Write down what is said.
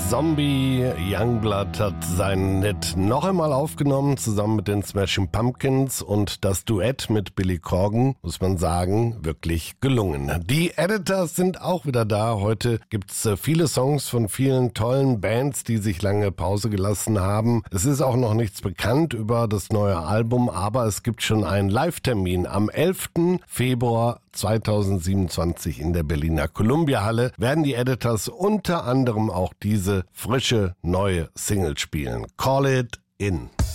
Zombie. Youngblood hat seinen Hit noch einmal aufgenommen, zusammen mit den Smashing Pumpkins, und das Duett mit Billy Corgan, muss man sagen, wirklich gelungen. Die Editors sind auch wieder da. Heute gibt's viele Songs von vielen tollen Bands, die sich lange Pause gelassen haben. Es ist auch noch nichts bekannt über das neue Album, aber es gibt schon einen Live-Termin am 11. Februar 2027 in der Berliner Columbia-Halle werden die Editors unter anderem auch diese frische neue Single spielen. Call It In.